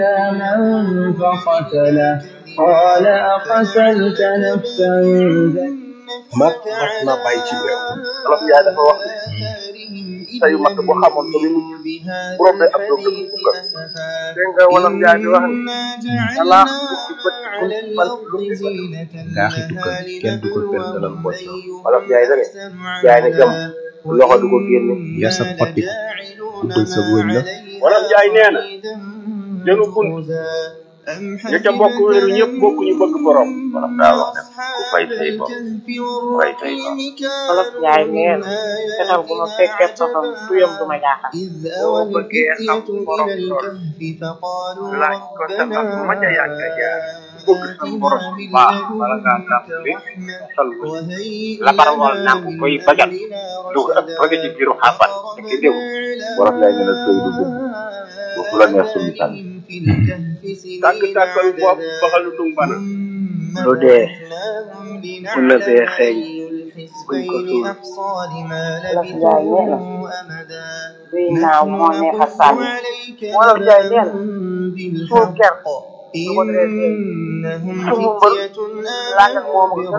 من فقتله قال أقتلت نفسا mat na bàyyi ci réew Wolof Njaay dafa wax sayu mat bu xamoon ko bi mucc bu rombee ab doom dafa fukkal dégg nga Wolof Njaay di wax alaax bukki bët fal bukki bët ngaaxi tukkal kenn du ko perngalal mboj Wolof Njaay dane jaay ne gam loxo du ko génne yar sa xotti ubbal sa wëñ la Wolof Njaay nee na jënu bunt ña ca bokk wéeru ñëpp bokk ñu bëgg borom Wolof daa wax ne ku fay say bor fay say bor Wolof Njaay nee na fetal bu ma fekkee safam tuyam du ma jaaxal boo bëggee xam borom tool laaj ko sabab bu ma ca yàgg jaar bëgg sa borom baax bala ngaa tàmbali sal la barawal naa ko koy bagal du ak bëgg ci biiru xaban ki déw Wolof Njaay nee na sëy du bëgg bu fu la neex sumi tànn tàkk tàkkal bopp baxalu tung bana lu dee bu nëbee xeeñ buñ ko suul Wolof Njaay nee na buy naaw moo neex a sànni Wolof Njaay nee na suul gerte su ko defee sumu mbër laaj ak moomu ko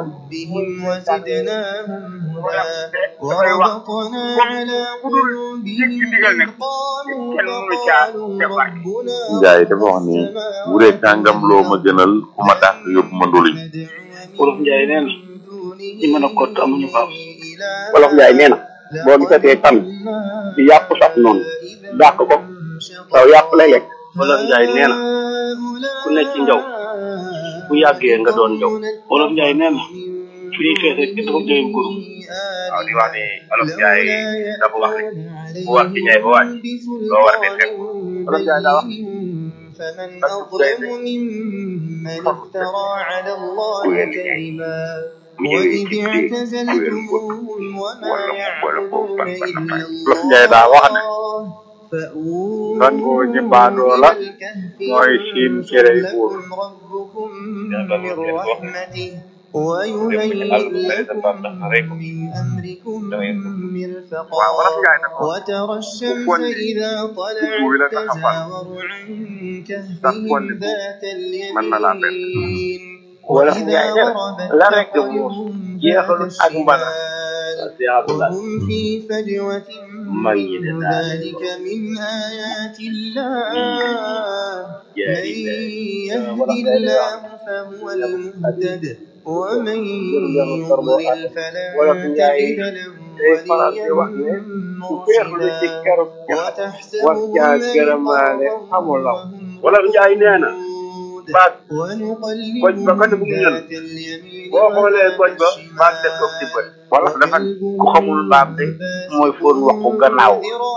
dafay wax ku dul jéggi ndigal ne kenn mënu caa defar Njaay dafa wax ni wuree kàngam loo ma gënal ku ma dàq yóbbu ma ndoluñ Wolof Njaay nee na ñi mën a kott amuñu baax Wolof Njaay nee na boo gisatee tan ci yàpp sax noonu dàq ko saw yàpp lay lekk Wolof Njaay nee na ku nekk ci njaw bu yàggee nga doon njaw Wolof Njaay nee na fu ñuy feesee ci dafa jëyum guru waaw di wax ni Wolof Njaay dafa wax ni bu war ci ñay ba wàcc loo war de fekk Wolof Njaay daa wax فمن أظلم ممن افترى على الله كذبا وإذ اعتزلتموهم وما يعبدون إلا الله فأووا إلى الكهف ينشر لكم ربكم من رحمته ويهيئ لكم من أمركم مرفقا وترى الشمس إذا طلعت تزاور عن كهفهم ذات اليمين وإذا غربت تقرضهم جهنم وهم في فجوة من ذلك من آيات الله من يهد الله فهو المهتد ومن يضلل فلن تجد له وليا مرشدا وتحسبهم أيقاظا Wolof Njaay nee na baat goj ba ko def ñël boo xoolee goj ba baat def ko ci bët Wolof dafa ku xamul baam de mooy foon wax ko gannaaw